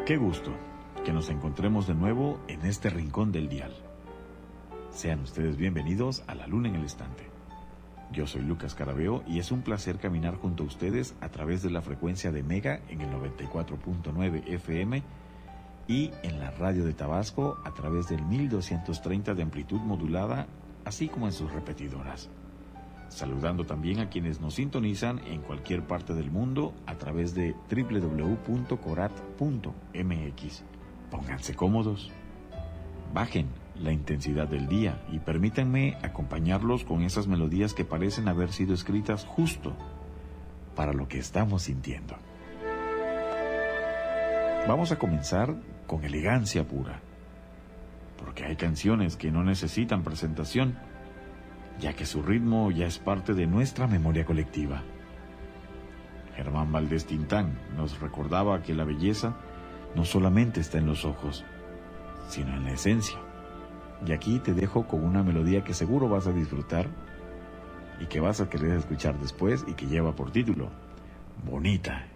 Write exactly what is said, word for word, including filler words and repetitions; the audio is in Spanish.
Qué gusto que nos encontremos de nuevo en este rincón del dial. Sean ustedes bienvenidos a La Luna en el Estante. Yo soy Lucas Carabeo y es un placer caminar junto a ustedes a través de la frecuencia de Mega en el noventa y cuatro punto nueve F M y en la radio de Tabasco a través del mil doscientos treinta de amplitud modulada, así como en sus repetidoras. Saludando también a quienes nos sintonizan en cualquier parte del mundo a través de doble u doble u doble u punto corat punto m x. Pónganse cómodos, bajen la intensidad del día y permítanme acompañarlos con esas melodías que parecen haber sido escritas justo para lo que estamos sintiendo. Vamos a comenzar con elegancia pura, porque hay canciones que no necesitan presentación, ya que su ritmo ya es parte de nuestra memoria colectiva. Germán Valdés Tintán nos recordaba que la belleza no solamente está en los ojos, sino en la esencia. Y aquí te dejo con una melodía que seguro vas a disfrutar y que vas a querer escuchar después y que lleva por título Bonita